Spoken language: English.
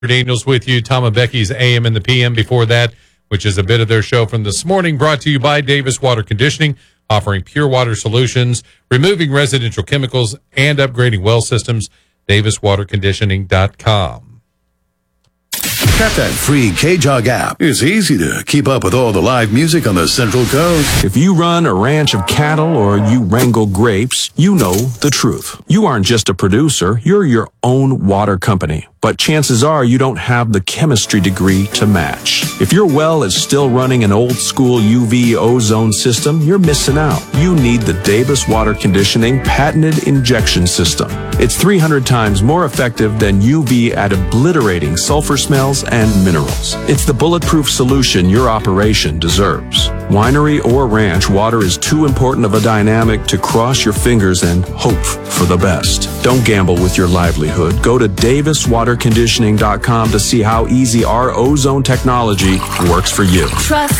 Daniels with you. Tom and Becky's AM and the PM before that, which is a bit of their show from this morning, brought to you by Davis Water Conditioning, offering pure water solutions, removing residential chemicals, and upgrading well systems. DavisWaterConditioning.com. Tap that free K-Jog app. It's easy to keep up with all the live music on the Central Coast. If you run a ranch of cattle or you wrangle grapes, you know the truth. You aren't just a producer, you're your own water company. But chances are you don't have the chemistry degree to match. If your well is still running an old school UV ozone system, you're missing out. You need the Davis Water Conditioning patented injection system. It's 300 times more effective than UV at obliterating sulfur smells and minerals. It's the bulletproof solution your operation deserves. Winery or ranch, water is too important of a dynamic to cross your fingers and hope for the best. Don't gamble with your livelihood. Go to DavisWaterConditioning.com to see how easy our ozone technology works for you. Trust